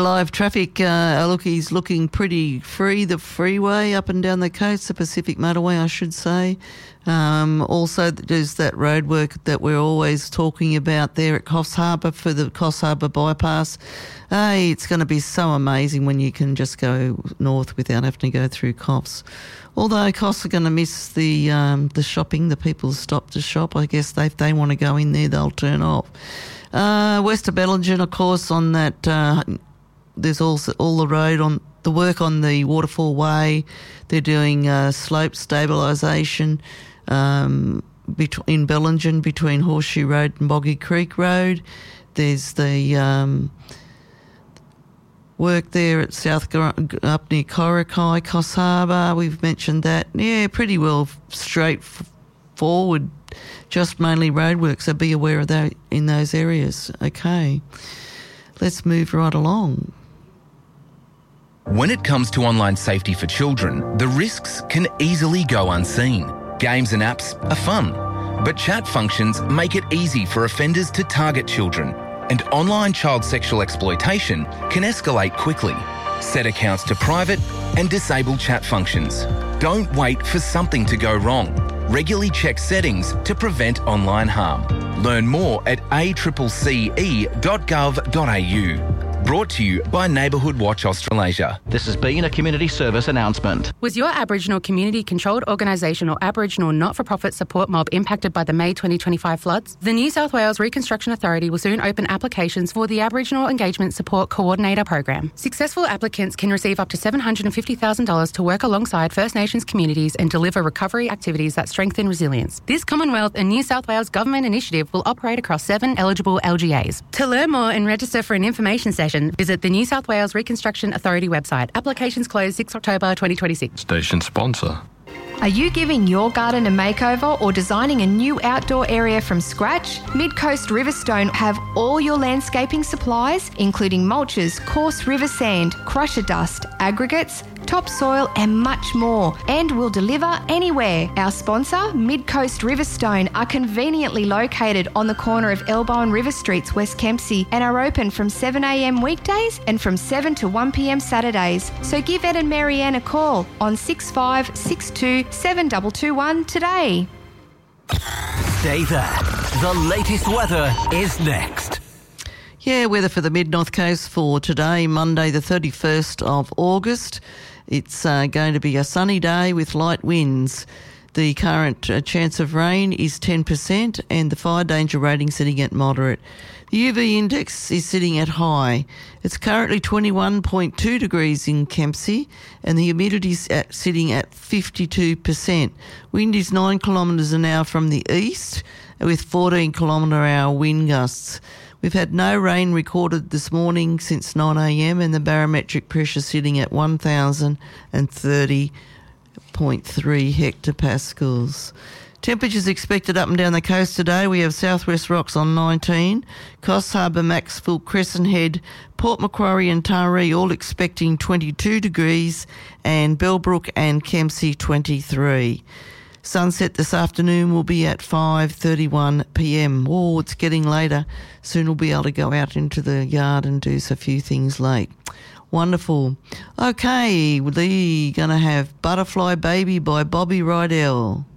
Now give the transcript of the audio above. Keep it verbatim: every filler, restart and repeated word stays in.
live traffic, uh, look, is looking pretty free. The freeway up and down the coast, the Pacific Motorway, I should say. Um, also, there's that roadwork that we're always talking about there at Coffs Harbour for the Coffs Harbour bypass. Hey, it's going to be so amazing when you can just go north without having to go through Coffs. Although Coffs are going to miss the um, the shopping, the people stop to shop. I guess they, if they want to go in there, they'll turn off. Uh, west of Bellingen, of course, on that, uh, there's also all the road on the work on the Waterfall Way. They're doing uh, slope stabilisation um, bet- in Bellingen between Horseshoe Road and Boggy Creek Road. There's the um, work there at South up near Corrakai, Coffs Harbour. We've mentioned that. Yeah, pretty well straightforward. Just mainly roadwork, so be aware of that in those areas. Okay, let's move right along. When it comes to online safety for children, the risks can easily go unseen. Games and apps are fun, but chat functions make it easy for offenders to target children, and online child sexual exploitation can escalate quickly. Set accounts to private and disable chat functions. Don't wait for something to go wrong. Regularly check settings to prevent online harm. Learn more at a c c c e dot gov dot a u. Brought to you by Neighbourhood Watch Australasia. This has been a community service announcement. Was your Aboriginal community-controlled organisation or Aboriginal not-for-profit support mob impacted by the May twenty twenty-five floods? The New South Wales Reconstruction Authority will soon open applications for the Aboriginal Engagement Support Coordinator program. Successful applicants can receive up to seven hundred fifty thousand dollars to work alongside First Nations communities and deliver recovery activities that strengthen resilience. This Commonwealth and New South Wales government initiative will operate across seven eligible L G As. To learn more and register for an information session, visit the New South Wales Reconstruction Authority website. Applications close sixth October twenty twenty-six. Station sponsor. Are you giving your garden a makeover or designing a new outdoor area from scratch? Mid-Coast Riverstone have all your landscaping supplies, including mulches, coarse river sand, crusher dust, aggregates, topsoil and much more, and will deliver anywhere. Our sponsor, Mid-Coast Riverstone, are conveniently located on the corner of Elbow and River Streets, West Kempsey, and are open from seven a m weekdays and from seven to one p m Saturdays. So give Ed and Marianne a call on six five six two seven two two one today. Stay there. The latest weather is next. Yeah, weather for the mid-north coast for today, Monday the thirty-first of August. It's uh, going to be a sunny day with light winds. The current uh, chance of rain is ten percent and the fire danger rating sitting at moderate. The U V index is sitting at high. It's currently twenty-one point two degrees in Kempsey and the humidity is at, sitting at fifty-two percent. Wind is nine kilometres an hour from the east with fourteen kilometre an hour wind gusts. We've had no rain recorded this morning since nine a m and the barometric pressure sitting at one thousand thirty point three hectopascals. Temperatures expected up and down the coast today. We have Southwest Rocks on nineteen, Coffs Harbour, Maxville, Crescent Head, Port Macquarie and Taree all expecting twenty-two degrees and Bellbrook and Kempsey twenty-three. Sunset this afternoon will be at five thirty-one p m. Oh, it's getting later. Soon we'll be able to go out into the yard and do a few things late. Wonderful. Okay, we're going to have Butterfly Baby by Bobby Rydell.